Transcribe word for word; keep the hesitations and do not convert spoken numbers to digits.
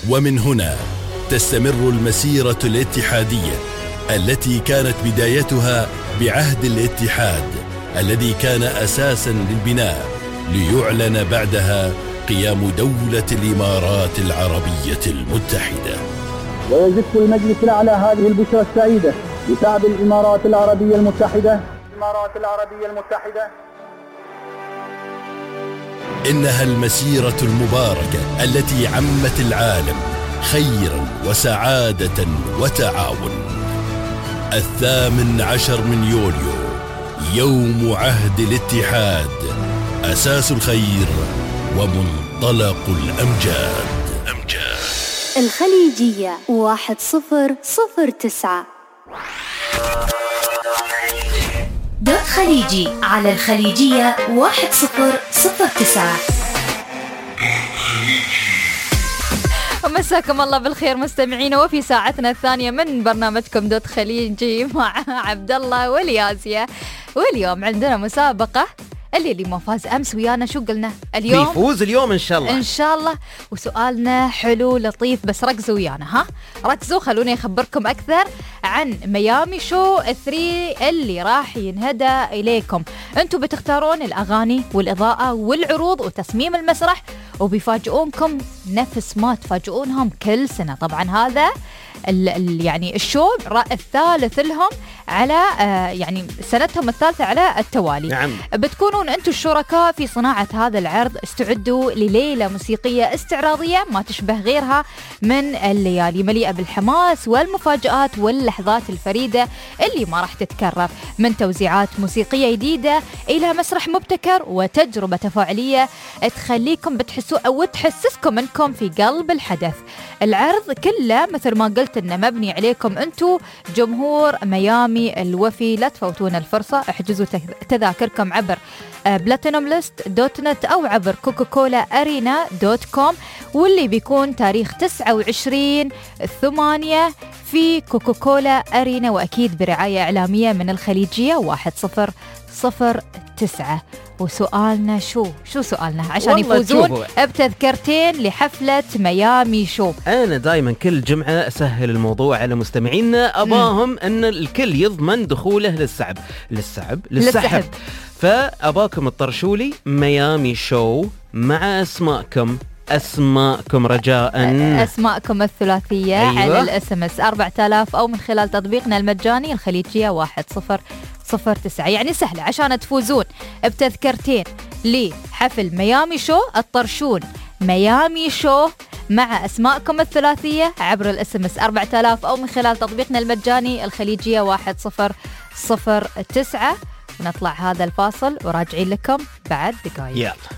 ومن هنا تستمر المسيرة الاتحادية التي كانت بدايتها بعهد الاتحاد الذي كان أساسا للبناء، ليعلن بعدها قيام دولة الإمارات العربية المتحدة. ويزف المجلس الأعلى هذه البشرى السعيدة لشعب الإمارات العربية المتحدة الإمارات العربية المتحدة. إنها المسيرة المباركة التي عمت العالم خيرا وسعادة وتعاون. الثامن عشر من يوليو، يوم عهد الاتحاد، أساس الخير ومنطلق الأمجاد. أمجاد الخليجية واحد صفر صفر تسعة. دوت خليجي على الخليجية واحد صفر صفر تسعة. مساكم الله بالخير مستمعينا، وفي ساعتنا الثانية من برنامجكم دوت خليجي مع عبد الله والياسيا. واليوم عندنا مسابقة. اللي اللي ما فاز أمس ويانا شو قلنا اليوم بيفوز اليوم إن شاء الله إن شاء الله. وسؤالنا حلو لطيف، بس ركزوا ويانا، ها ركزوا، خلوني أخبركم أكثر عن ميامي شو ثري اللي راح ينهدى إليكم. أنتوا بتختارون الأغاني والإضاءة والعروض وتصميم المسرح، وبيفاجئونكم نفس ما تفاجئونهم كل سنة. طبعا هذا ال ال يعني الشو الثالث لهم على آه يعني سنتهم الثالثة على التوالي. نعم. بتكونون أنتم الشركاء في صناعة هذا العرض. استعدوا لليلة موسيقية استعراضية ما تشبه غيرها من الليالي، مليئة بالحماس والمفاجآت واللحظات الفريدة اللي ما راح تتكرر، من توزيعات موسيقية جديدة إلى مسرح مبتكر وتجربة تفاعلية تخليكم بتحسوا أو تحسسكم أنكم في قلب الحدث. العرض كله مثل ما قلت إنه مبني عليكم أنتوا جمهور ميامي الوفي. لا تفوتون الفرصة، احجزوا تذاكركم عبر بلاتينوم ليست دوت نت أو عبر كوكاكولا أرينا دوت كوم، واللي بيكون تاريخ تسعة وعشرين ثمانية في كوكاكولا أرينا، وأكيد برعاية إعلامية من الخليجية واحد صفر صفر تسعة. وسؤالنا شو شو سؤالنا عشان يفوزون بتذكرتين لحفلة ميامي شو؟ أنا دايما كل جمعة أسهل الموضوع على مستمعينا، أباهم م. أن الكل يضمن دخوله للسحب للسحب للسحب فأباكم تطرشولي ميامي شو مع أسماءكم أسماءكم رجاء أسماءكم الثلاثية. أيوة. على الاس ام اس أربعة آلاف أو من خلال تطبيقنا المجاني الخليجية واحد صفر صفر تسعة. يعني سهلة عشان تفوزون بتذكرتين لحفل ميامي شو. الطرشون ميامي شو مع أسماءكم الثلاثية عبر الاس ام اس أربعة آلاف أو من خلال تطبيقنا المجاني الخليجية واحد صفر صفر تسعة. نطلع هذا الفاصل وراجعين لكم بعد دقائق. يلا.